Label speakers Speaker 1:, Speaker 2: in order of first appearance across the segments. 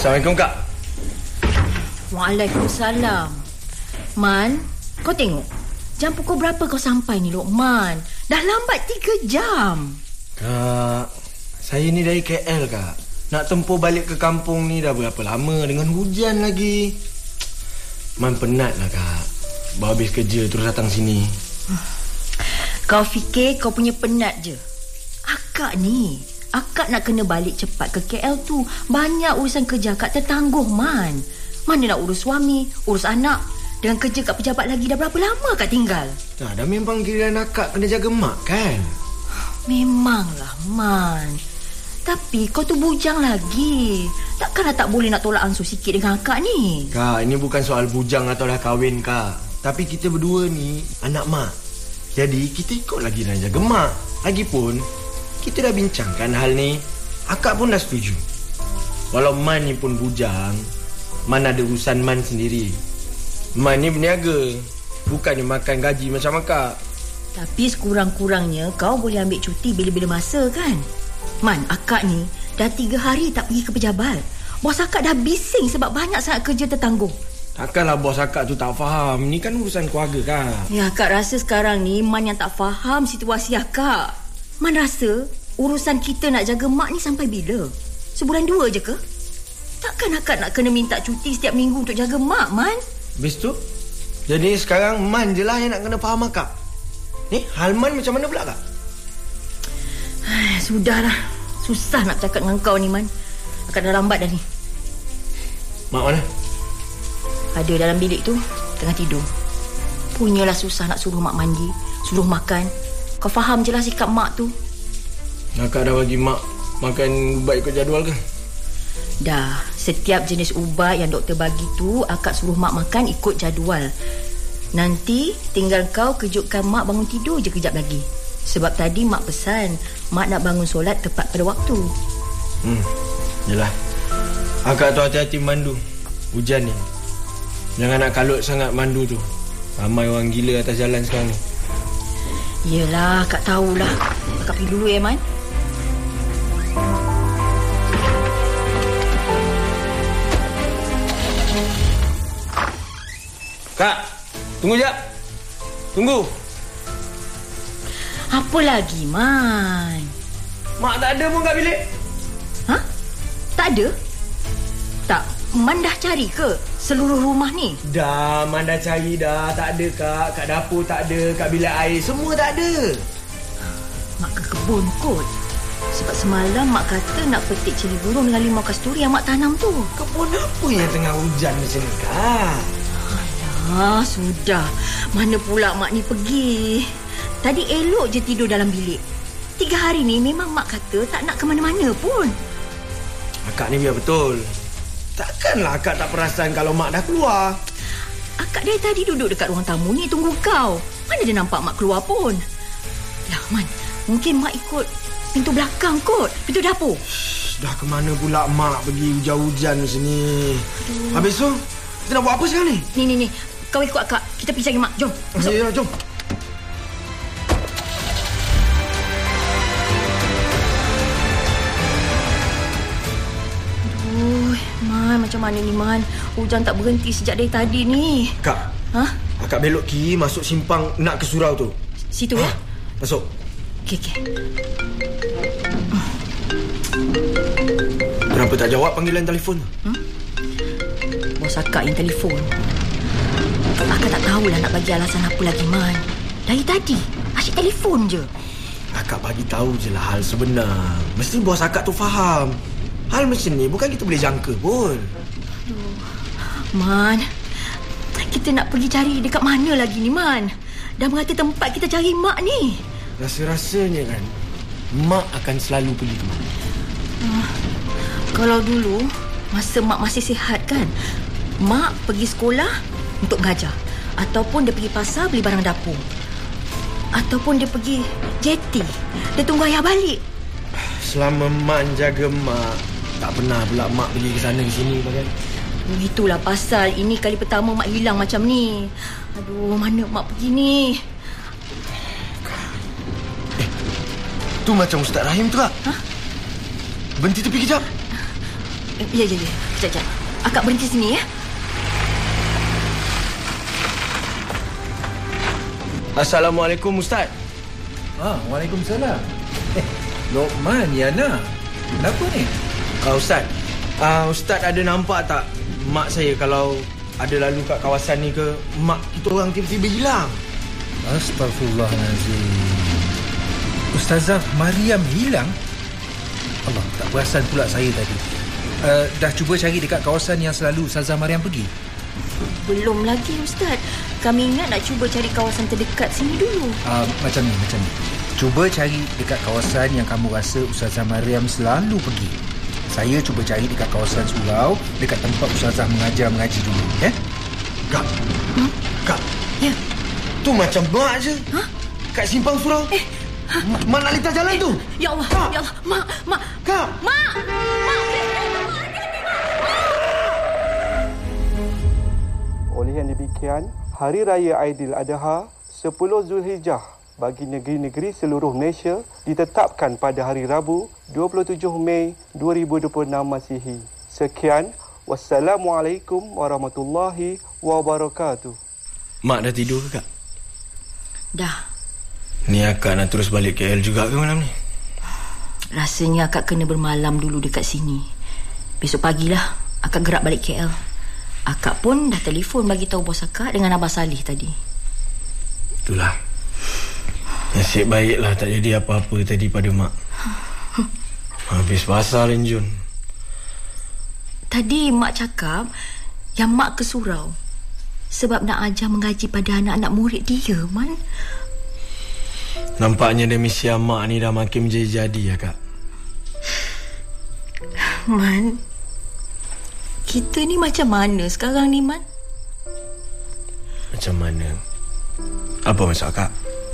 Speaker 1: Assalamualaikum, Kak.
Speaker 2: Waalaikumsalam. Man, kau tengok. Jam pukul berapa kau sampai ni, Lokman? Dah lambat 3 jam.
Speaker 1: Kak, saya ni dari KL, Kak. Nak tempuh balik ke kampung ni dah berapa lama dengan hujan lagi. Man penat lah, Kak. Baru habis kerja terus datang sini.
Speaker 2: Kau fikir kau punya penat je. Akak nak kena balik cepat ke KL tu. Banyak urusan kerja akak tertangguh, Man. Mana nak urus suami, urus anak. Dengan kerja kat pejabat lagi dah berapa lama akak tinggal?
Speaker 1: Dah memang giliran akak kena jaga mak, kan?
Speaker 2: Memanglah, Man. Tapi kau tu bujang lagi. Takkanlah tak boleh nak tolak ansur sikit dengan akak ni?
Speaker 1: Kak, ini bukan soal bujang atau dah kahwin, Kak. Tapi kita berdua ni anak mak. Jadi kita ikut lagi dan jaga mak. Lagipun kita dah bincangkan hal ni. Akak pun dah setuju. Walau Man ni pun bujang, Man ada urusan Man sendiri. Man ni berniaga, bukannya makan gaji macam akak.
Speaker 2: Tapi sekurang-kurangnya kau boleh ambil cuti bila-bila masa, kan? Man, akak ni dah 3 hari tak pergi ke pejabat. Bos akak dah bising sebab banyak sangat kerja tertangguh.
Speaker 1: Takkanlah bos akak tu tak faham. Ni kan urusan keluarga, Kak.
Speaker 2: Ya, akak rasa sekarang ni Man yang tak faham situasi akak. Man rasa urusan kita nak jaga mak ni sampai bila? Sebulan 2 je ke? Takkan akak nak kena minta cuti setiap minggu untuk jaga mak, Man?
Speaker 1: Habis tu, jadi sekarang Man je lah yang nak kena faham akak. Ni hal Man macam mana pula, Kak?
Speaker 2: Sudahlah. Susah nak cakap dengan kau ni, Man. Akak dah lambat dah ni.
Speaker 1: Mak mana?
Speaker 2: Ada dalam bilik tu, tengah tidur. Punyalah susah nak suruh mak mandi, suruh makan. Kau faham je lah sikap mak tu.
Speaker 1: Akak dah bagi mak makan ubat ikut jadual ke?
Speaker 2: Dah, setiap jenis ubat yang doktor bagi tu akak suruh mak makan ikut jadual. Nanti tinggal kau kejutkan mak bangun tidur je kejap lagi. Sebab tadi mak pesan mak nak bangun solat tepat pada waktu.
Speaker 1: Yelah. Akak tu hati-hati mandu. Hujan ni. Jangan nak kalut sangat mandu tu. Ramai orang gila atas jalan sekarang ni.
Speaker 2: Yelah, akak tahulah. Akak pergi dulu, Man.
Speaker 1: Kak, tunggu jap. Tunggu.
Speaker 2: Apa lagi, Man?
Speaker 1: Mak tak ada pun kat bilik.
Speaker 2: Hah? Tak ada? Tak, Man dah cari ke seluruh rumah ni?
Speaker 1: Dah, Man dah cari dah. Tak ada, Kak. Kat dapur tak ada. Kat bilik air semua tak ada.
Speaker 2: Mak ke kebun kot. Sebab semalam mak kata nak petik cili burung dengan limau kasturi yang mak tanam tu.
Speaker 1: Kebun apa yang tengah hujan macam ni, Kak?
Speaker 2: Sudah. Mana pula mak ni pergi? Tadi elok je tidur dalam bilik. 3 hari ni memang mak kata tak nak ke mana-mana pun.
Speaker 1: Akak ni biar betul. Takkanlah akak tak perasan kalau mak dah keluar.
Speaker 2: Akak dari tadi duduk dekat ruang tamu ni tunggu kau. Mana dia nampak mak keluar pun? Lah, Man, mungkin mak ikut pintu belakang kot, pintu dapur.
Speaker 1: Dah ke mana pula mak pergi hujan-hujan macam ni? Habis tu, kita nak buat apa sekarang ni?
Speaker 2: Ni. Kau ikut akak. Kita pergi cari mak. Jom. Masuk.
Speaker 1: Ya, jom.
Speaker 2: Man, macam mana ni, Man? Hujan tak berhenti sejak dari tadi ni.
Speaker 1: Kak. Akak belok kiri masuk simpang nak ke surau tu.
Speaker 2: Situ ya?
Speaker 1: Masuk.
Speaker 2: Okey.
Speaker 1: Kenapa tak jawab panggilan telefon?
Speaker 2: Bos akak yang telefon. Akak tak tahulah nak bagi alasan apa lagi, Man. Dari tadi asyik telefon je.
Speaker 1: Akak bagi tahu je lah hal sebenar. Mesti bos akak tu faham. Hal macam ni bukan kita boleh jangka pun.
Speaker 2: Man, kita nak pergi cari dekat mana lagi ni, Man? Dah merata tempat kita cari mak ni.
Speaker 1: Rasa-rasanya kan mak akan selalu pergi ke mana?
Speaker 2: Kalau dulu masa mak masih sihat kan, mak pergi sekolah untuk mengajar. Ataupun dia pergi pasar beli barang dapur. Ataupun dia pergi jeti. Dia tunggu ayah balik.
Speaker 1: Selama mak jaga mak, tak pernah pula mak pergi ke sana ke sini bagai.
Speaker 2: Itulah pasal ini kali pertama mak hilang macam ni. Aduh, mana mak pergi ni?
Speaker 1: Tu macam Ustaz Rahim tu, Kak. Berhenti tepi kejap.
Speaker 2: Ya. Sekejap. Akak berhenti sini ya.
Speaker 1: Assalamualaikum Ustaz.
Speaker 3: Waalaikumsalam. Lokman, Yana. Kenapa ni?
Speaker 1: Ustaz, Ustaz ada nampak tak mak saya kalau ada lalu kat kawasan ni ke? Mak kita orang tiba-tiba hilang.
Speaker 3: Astaghfirullahalazim. Ustazah Mariam hilang? Allah, tak perasan pula saya tadi. Dah cuba cari dekat kawasan yang selalu Ustazah Mariam pergi?
Speaker 2: Belum lagi Ustaz. Kami ingat nak cuba cari kawasan terdekat sini dulu.
Speaker 3: Macam ni. Cuba cari dekat kawasan yang kamu rasa Ustazah Mariam selalu pergi. Saya cuba cari dekat kawasan surau, dekat tempat Ustazah mengaji dulu, ya?
Speaker 1: Kak.
Speaker 2: Ya.
Speaker 1: Tu macam mak je. Kat simpang surau. Mak nak lintas jalan tu.
Speaker 2: Ya Allah.
Speaker 1: Kak.
Speaker 2: Ya Allah. Mak.
Speaker 1: Kak.
Speaker 2: Mak.
Speaker 4: Oleh yang demikian, Hari Raya Aidiladha 10 Zulhijjah bagi negeri-negeri seluruh Malaysia ditetapkan pada hari Rabu 27 Mei 2026 Masihi. Sekian, wassalamualaikum warahmatullahi wabarakatuh.
Speaker 1: Mak dah tidur ke, Kak?
Speaker 2: Dah.
Speaker 1: Ni akak nak terus balik KL juga ke malam ni?
Speaker 2: Rasanya akak kena bermalam dulu dekat sini. Besok pagilah akak gerak balik KL. Akak pun dah telefon bagi tahu bos akak dengan Abah Salih tadi.
Speaker 1: Itulah. Nasib baiklah tak jadi apa-apa tadi pada mak. Habis basah Jun.
Speaker 2: Tadi mak cakap yang mak ke surau sebab nak ajar mengaji pada anak-anak murid dia, Man.
Speaker 1: Nampaknya demisi mak ni dah makin menjadi-jadi ya, Kak.
Speaker 2: Man, kita ni macam mana sekarang ni, Man?
Speaker 1: Macam mana? Apa maksud Kak?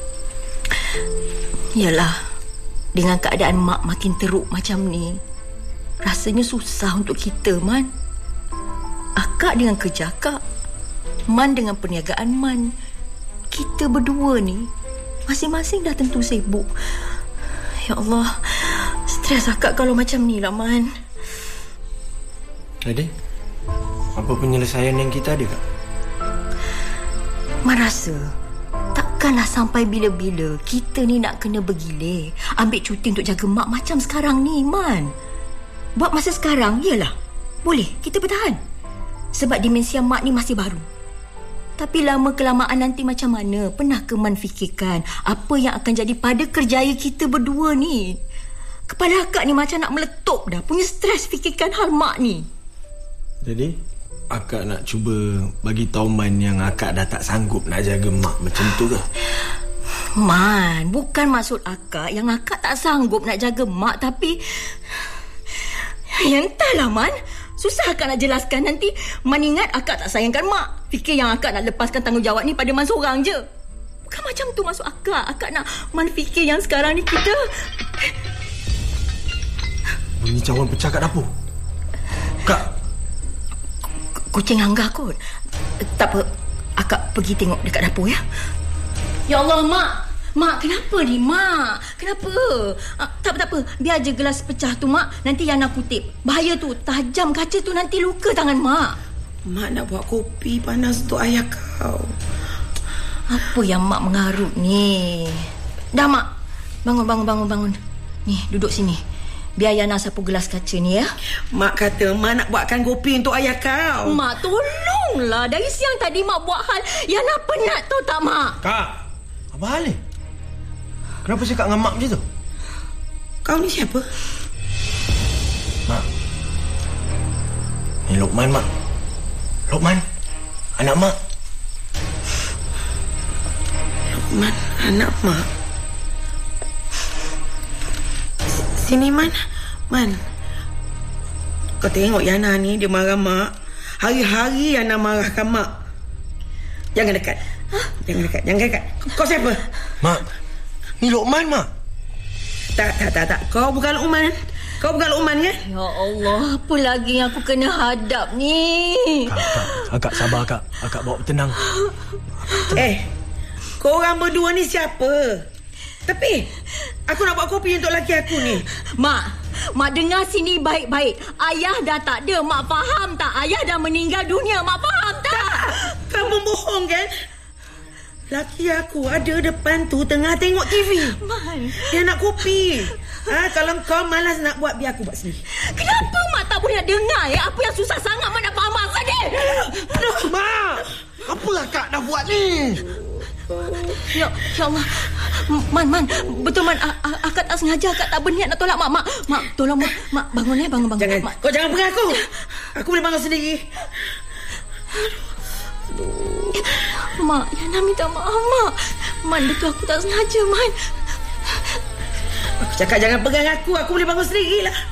Speaker 2: Yalah, dengan keadaan mak makin teruk macam ni, rasanya susah untuk kita, Man. Akak dengan kerja akak, Man dengan perniagaan Man. Kita berdua ni masing-masing dah tentu sibuk. Ya Allah, stres akak kalau macam ni lah, Man.
Speaker 1: Jadi, apa penyelesaian yang kita ada, Kak?
Speaker 2: Man rasa takkanlah sampai bila-bila kita ni nak kena bergilir ambil cuti untuk jaga mak macam sekarang ni, Man. Buat masa sekarang, yalah, boleh kita bertahan sebab demensia mak ni masih baru. Tapi lama-kelamaan nanti macam mana? Pernah ke Man fikirkan apa yang akan jadi pada kerjaya kita berdua ni? Kepala akak ni macam nak meletup dah. Punya stres fikirkan hal mak ni.
Speaker 1: Jadi, akak nak cuba bagi tahu Man yang akak dah tak sanggup nak jaga mak macam tu ke?
Speaker 2: Man, bukan maksud akak yang akak tak sanggup nak jaga mak, tapi ya entahlah, Man. Susah akak nak jelaskan. Nanti Man ingat akak tak sayangkan mak. Fikir yang akak nak lepaskan tanggungjawab ni pada Man seorang je. Bukan macam tu maksud akak. Akak nak Man fikir yang sekarang ni kita...
Speaker 1: Bunyi cawan pecah kat dapur. Kak!
Speaker 2: Kucing hanggar kot. Tak apa, akak pergi tengok dekat dapur ya. Ya Allah, Mak. Mak, kenapa ni, Mak? Kenapa? Tak apa. Biar je gelas pecah tu, Mak. Nanti Yana kutip. Bahaya tu, tajam kaca tu, nanti luka tangan Mak.
Speaker 5: Mak nak buat kopi panas untuk ayah kau.
Speaker 2: Apa yang Mak mengarut ni? Dah, Mak. Bangun. Ni, duduk sini. Biar Yana sapu gelas kaca ni ya.
Speaker 5: Mak kata Mak nak buatkan kopi untuk ayah kau.
Speaker 2: Mak, tolonglah. Dari siang tadi Mak buat hal Yana penat tahu tak, Mak?
Speaker 1: Kak! Apa hal ni? Kenapa cakap dengan mak macam tu?
Speaker 5: Kau ni siapa?
Speaker 1: Mak. Ni Lokman, Mak. Lokman, anak Mak.
Speaker 5: Lokman, anak Mak. Sini, Man. Kau tengok Yana ni, dia marah Mak. Hari-hari Yana marahkan Mak. Jangan dekat. Jangan dekat. Kau siapa?
Speaker 1: Mak, ni Lokman, Mak.
Speaker 5: Tak. Kau bukan Lokman. Kan?
Speaker 2: Ya Allah, apa lagi yang aku kena hadap ni?
Speaker 1: Akak sabar, Kak. Akak bawa tenang.
Speaker 5: Korang berdua ni siapa? Tapi aku nak buat kopi untuk laki aku ni.
Speaker 2: Mak, Mak dengar sini baik-baik. Ayah dah tak ada. Mak faham tak? Ayah dah meninggal dunia. Mak faham tak?
Speaker 5: Kamu bohong kan? Laki aku ada depan tu tengah tengok TV.
Speaker 2: Man,
Speaker 5: dia nak kopi. Kalau kau malas nak buat, biar aku buat sendiri.
Speaker 2: kenapa mak tak boleh nak dengar apa yang susah sangat mak nak faham mak ni?
Speaker 1: Mak, apa akak dah buat ni?
Speaker 2: Ya Allah. Man, betul Man. Akak tak sengaja, akak tak berniat nak tolak mak. Mak, tolong mak bangun bangun.
Speaker 5: Jangan.
Speaker 2: Mak.
Speaker 5: Kau jangan pegang aku. Aku boleh bangun sendiri.
Speaker 2: Mak, Yana minta maaf mak. Man, betul aku tak sengaja Man.
Speaker 5: Aku cakap jangan pegang aku. Aku boleh bangun sendiri lah.